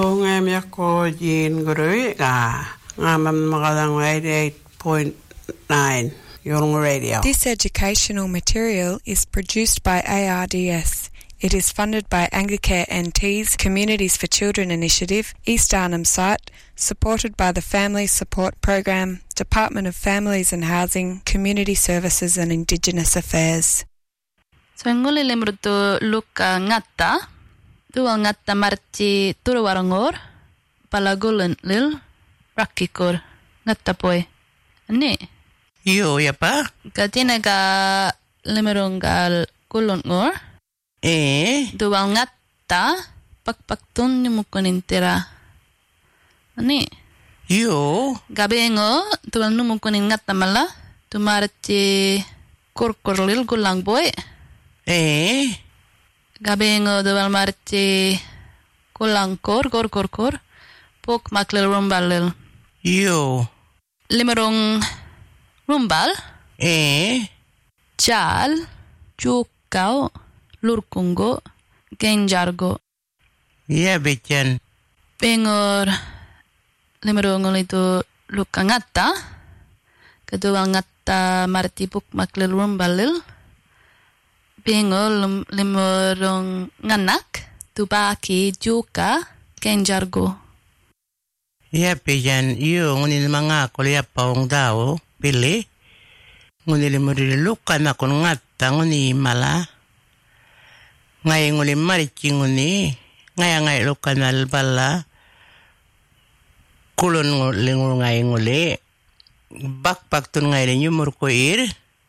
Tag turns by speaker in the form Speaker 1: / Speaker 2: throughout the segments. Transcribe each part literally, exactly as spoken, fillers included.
Speaker 1: Ngam ko jin guru ga ngam magalang eighty-eight point nine Young Radio.
Speaker 2: This educational material is produced by A R D S. It is funded by Anglicare N T's Communities for Children Initiative, East Arnhem site, supported by the Family Support Program, Department of Families and Housing, Community Services and Indigenous Affairs.
Speaker 3: So nguli lemruto luka ngata, tuwa ngata marci turuwarangor, palagulan lil, rakikor, ngata poy. Ani?
Speaker 4: Yo, ya pa?
Speaker 3: Katina ka lemrungal kulon ngor,
Speaker 4: Eh?
Speaker 3: tuwa ngata, pakpaktun numukunin tira. Ani?
Speaker 4: Yo?
Speaker 3: Gabi ngo, tuwa numukunin ngata mala, tumarci kurkurlil gulang boy.
Speaker 4: Eh?
Speaker 3: Gabi ngo tuwa marci kulang kor, kor, kor, kor, pok maklil rumbalil.
Speaker 4: Yo?
Speaker 3: Limerong rumbal,
Speaker 4: Eh?
Speaker 3: chal, chukau, lurkungo, genjargo.
Speaker 4: Ya, bechan.
Speaker 3: Pengor limerong itu luka ngata, kedua ngata martipuk maklil rumbalil. Pengor limerong nganak, tubaki juga genjargo.
Speaker 4: Ya, bechan. Yo, ngunin mga kuliah paung daw, pilih. Ngunin mo rin luka na kung ngata, ngunin mala. Ngay ngunin marichi ngunin. Ngay ngay luka na albala. Kulon ngunin ngay ngunin. Bakpak tun ngay rin yumur ko ir.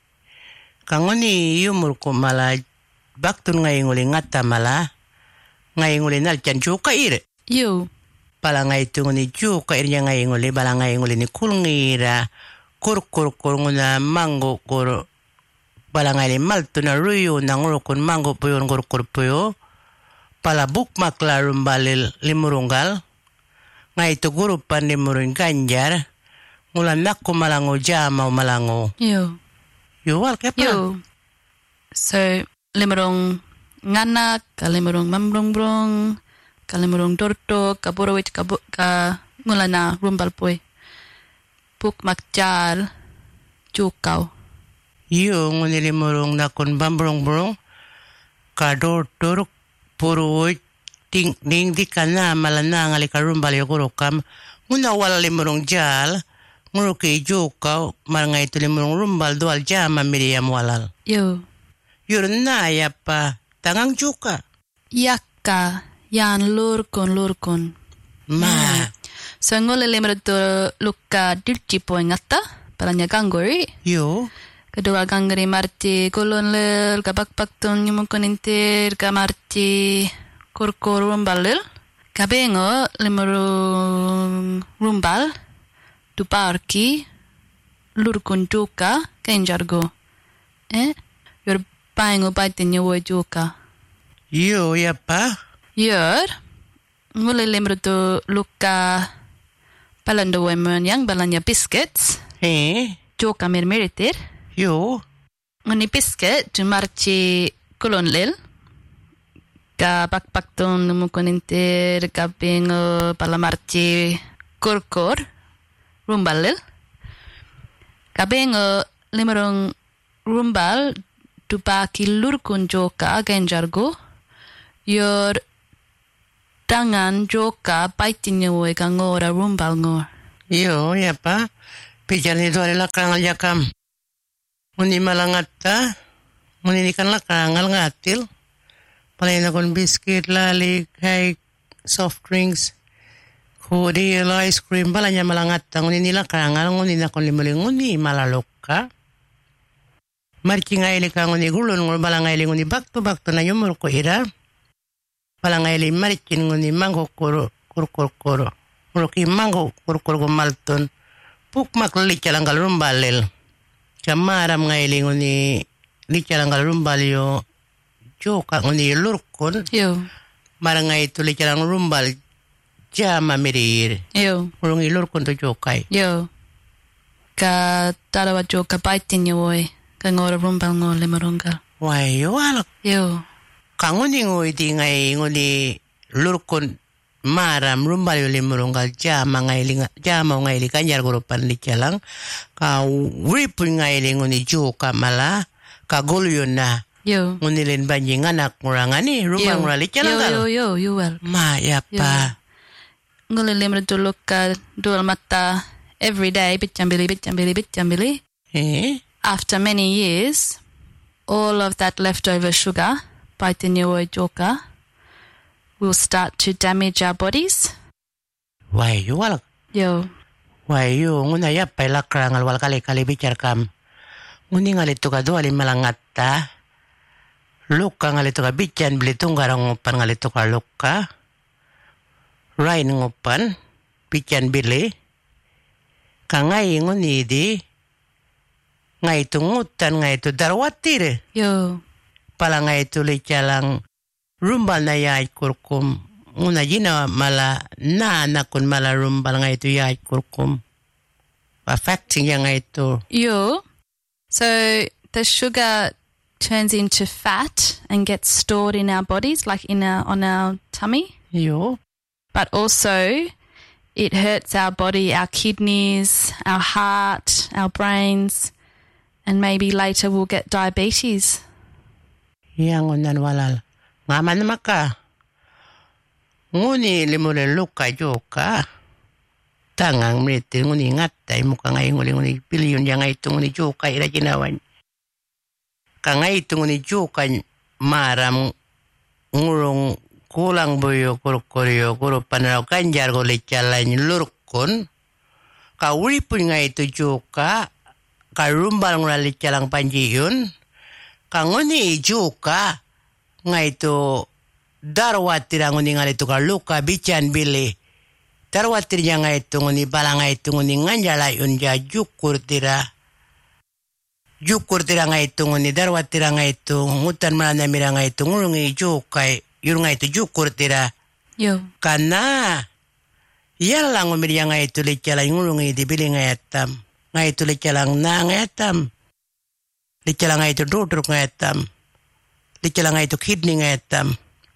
Speaker 4: Kanguni yumur ko mala. Bak tun ngay ngunin ngata mala. Ngay ngunin nalchan juga ir.
Speaker 3: Yo.
Speaker 4: Pala ngay tu ngunin juga ir niya ngay ngunin. Pala ngay ngunin ni kulngira. Kur kur kur nguna mango kur. Pala ngay ni malto na ruyo na ngurukun mango puyo ngurukun puyo. Pala bukmak la rumbalil limurunggal. Ngay tu gurupan limurung ganjar. Ngula nakko malango jama o malango.
Speaker 3: Yo.
Speaker 4: Yo, wal kepa?
Speaker 3: Yo. So, limurung nganak, ka limurung mambrong-brong, ka limurung dorto, ka burowit, ka, bu- ka ngula na rumbal puy. Puk makjar, chukau.
Speaker 4: Yo, ngunili murung nakon bambrong-brong. Kador turuk puro ting ding di kana malana ngali karumbal yo kurukam. Nguna wala limurung jal. Nguruki jukau marangay ito limurung rumbal dual jama miriam walal.
Speaker 3: Yo.
Speaker 4: Yun na yapa tangang juka.
Speaker 3: Yakka, yan lurkon lurkon.
Speaker 4: Ma.
Speaker 3: So nguli limruto luka dirci po ngata, palanya gangori.
Speaker 4: Yo.
Speaker 3: Kedua gangri marti kulon lel kabakpak ton nyumukon intir ka marti kurkur rumbal lel. Kabengo limurung rumbal duparki lurkun juga kenjargo. Eh? Yor paingo paitin nyawa juga.
Speaker 4: Yo yapa.
Speaker 3: Yor nguli limruto luka palando wemen yang balanya biscuits.
Speaker 4: Eh?
Speaker 3: Juga mirmiritir.
Speaker 4: Yo.
Speaker 3: Nguni biscuit tu marci kulon lel. Ka bakpak ton numukon intir ka pingo pala marci kurkur rumbal lel. Ka pingo limerong rumbal dupa kilur kun joka genjargo. Yor tangan joka paitin nyawa ka ngora rumbal ngor.
Speaker 4: Yo yapa. Pijar ni dua la kangal yakam. Muni malangata, muni ikan la kangal ngatil. Palay na kon biscuit, lali, cake, soft drinks, cordial, ice cream, pala niya malangata. Muni nila kangal, muni na kon limuling, muni malalok ka. Marchi ngaili ka muni gulon, muni pala ngaili muni bakto bakto na yung murko ira. Pala ngaili marichin muni mango kuro, kuro kuro kuro. Muruki mango kuro kuro malton. Puk maklik lang kalumbalil. Kamaram ngaili nguni lichalang rumbal yo joka nguni lurkon.
Speaker 3: Yo.
Speaker 4: Marangay tu lichalang rumbal jama mirir.
Speaker 3: Yo.
Speaker 4: Urung ilurkon to jokay.
Speaker 3: Yo. Ka tarawa joka paitin yo woy. Ka ngora rumbal ngo limarungal.
Speaker 4: Why yo alak.
Speaker 3: Yo.
Speaker 4: Ka nguni ngui di ngay nguni lurkon maram rumbal yo limurong ka jama ngailing jama ngaili kanjar gurupan licalang ka wipun ngailing ngoni joka mala ka goluyona
Speaker 3: Yo.
Speaker 4: ngunilin banjing anak ngurangani rumbal ngurali calang
Speaker 3: Yo, yo, yo, yo, well.
Speaker 4: Ma ya pa.
Speaker 3: Ngulilim dulu ka dual mata every day, bitjambili, bitjambili, bitjambili.
Speaker 4: Eh?
Speaker 3: After many years, all of that leftover sugar, Paitinyo joka, will start to damage our bodies.
Speaker 4: Wai yo wal.
Speaker 3: Yo.
Speaker 4: Wai yo nguna ya pa lakrangal wal kali kali bicar kam. Nguni ngali tu ka duali malangata. Luka ngali tu ka bican beli tunggarang ngopan ngali tu ka luka. Rain ngopan bican bili. Ka ngai nguni di ngai tu ngutan ngai tu darwatir.
Speaker 3: Yo.
Speaker 4: Pala ngai tu licalang rumbal na yai kurkum. Nguna jina mala na nakun mala rumbal ngai tu yai kurkum. Affecting yang ngai tu.
Speaker 3: Yo. So the sugar turns into fat and gets stored in our bodies, like in our on our tummy.
Speaker 4: Yo.
Speaker 3: But also it hurts our body, our kidneys, our heart, our brains, and maybe later we'll get diabetes.
Speaker 4: Yang unan walal. Ngaman maka. Nguni limule luka joka. Tangang mriti nguni ngatai muka ngai nguli nguni piliun yang ngai tu nguni joka ira jinawan. Ka ngai tu nguni joka maram ngurung kulang boyo kuro-kuryo kuro panarau kanjar gole calain lurkon. Ka uri pun ngai tu joka. Ka rumbal ngurali calang panjiyun. Ka nguni joka ngai tu darwatir nguni ngali tu ka luka bican bili. Darwatir ngai tu nguni bala ngai tu nguni nganjala unja jukur tira. Jukur tira ngai tu nguni darwatir ngai tu ngutan mana mira ngai tu ngurungi jukai yur ngai tu jukur tira.
Speaker 3: Yo.
Speaker 4: Kana yalla ngumir ngai tu licala ngurungi dibili ngai atam. Ngai tu licalang na ngai atam. Licala ngai tu duduk ngai atam. Licala ngai tu kidney ngai atam.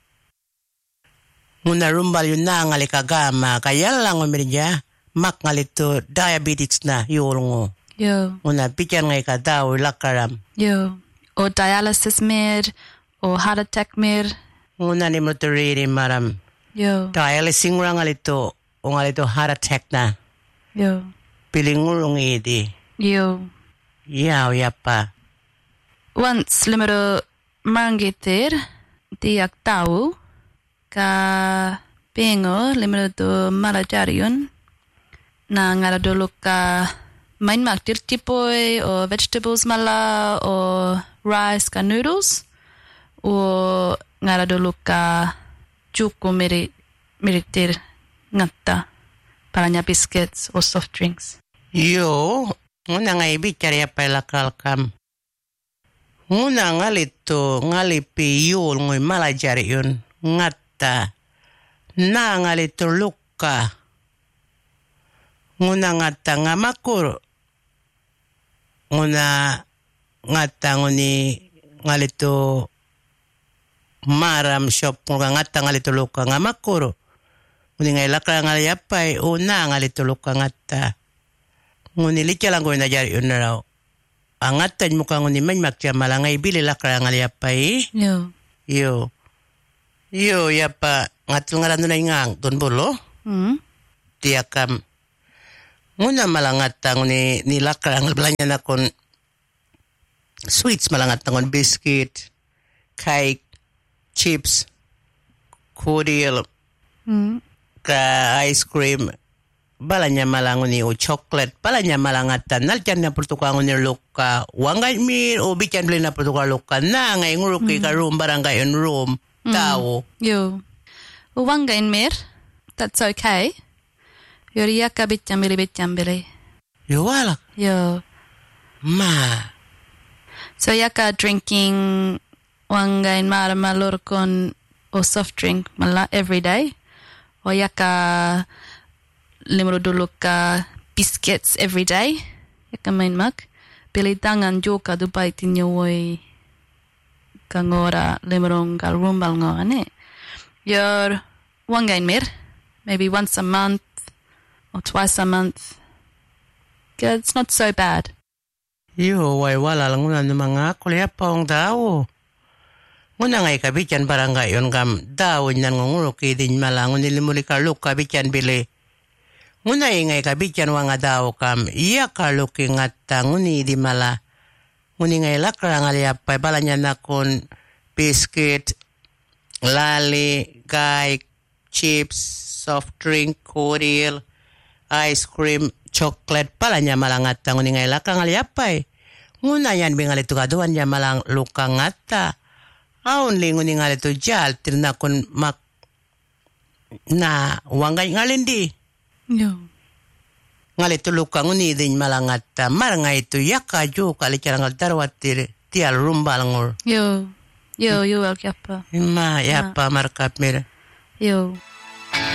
Speaker 4: Nguna rumbal yun na ngali kagama. Kaya lang umirja, mak ngali to diabetes na yulungo.
Speaker 3: Yo.
Speaker 4: Nguna pican ngai kadaw lakaram.
Speaker 3: Yo. Or dialysis med, or heart attack med.
Speaker 4: Nguna ni mo to riri maram.
Speaker 3: Yo.
Speaker 4: Dialysis ngura ngali to, o ngali to heart attack na.
Speaker 3: Yo.
Speaker 4: Pilingulong idi.
Speaker 3: Yo.
Speaker 4: Yaw yapa.
Speaker 3: Once limero mangitir tiyak tau ka pengo limero to malajarion na ngara dulu ka main maktir tipoy o vegetables mala o rice ka noodles o ngara dulu ka cuku miri miritir ngatta paranya biscuits or soft drinks.
Speaker 4: Yo, nguna ngai bicara yapa lakal kam. Nguna ngalito ngalipi yul ngoy malajari yun ngata na ngalito luka nguna ngata ngamakuro nguna ngata nguni ngalito maram shop nguna ngata ngalito luka ngamakuro nguni ngai lakal ngaliapay una ngalito luka ngata nguni licalang ngoy najari yun na raw. Angatan mo kang uniman magtiya malangay bili lakra nga liapa eh.
Speaker 3: Yo.
Speaker 4: Yo. Yo, yapa ngatul nga rano na ingang don bolo.
Speaker 3: Mm.
Speaker 4: Tiyakam. Nguna malangat ang ni, ni lakra ang belanya na kon sweets malangat na kon biscuit, cake, chips, cordial,
Speaker 3: Mm.
Speaker 4: ka ice cream. Balanya malangon ni o chocolate, balanya malangatan, naljan na pertukangon ni luka, wangay mir o bican beli na pertukang luka, na ngay nguruki ka room, barangay on room, tao.
Speaker 3: Yo. Uwanga in mir, that's okay. Yoriaka bitjambili bitjambili.
Speaker 4: Yo wala.
Speaker 3: Yo.
Speaker 4: Ma.
Speaker 3: So yaka drinking wanga in mara malor con or soft drink mala every day. O yaka limro dulu ka biscuits every day. Yaka main mag. Pili tangan joka dubai tinyoy kangora limrong gal rumbal ngo ane. Yor wanga in mir. maybe once a month or twice a month. Yeah, it's not so bad.
Speaker 4: Yo, way wala lang una ng mga kulya pa ang daw. Nguna ngay kabityan parang gayon kam daw nyan ngunguro kidin malang unilimuli karluk kabityan bili. Nguna ngay kabityan wanga daw kam iya karluk ingata nguni di mala. Nguni ngay lakrang aliyapay bala nyan nakon biscuit, lali, guy, chips, soft drink, cordial, ice cream, chocolate pala niya malangata nguni ngay lakrang aliyapay. Nguna yan bingali tukaduan niya malang lukangata. Aun lingon nga ito jal, tirna kon mak na wangay ngalindi.
Speaker 3: Yo.
Speaker 4: Ngalito luka nguni din malangat mar nga ito yaka jo kali carang darwat tir tial rumbal ngor.
Speaker 3: Yo. Yo, yo al kiapa.
Speaker 4: Ma yapa markap mer.
Speaker 3: Yo.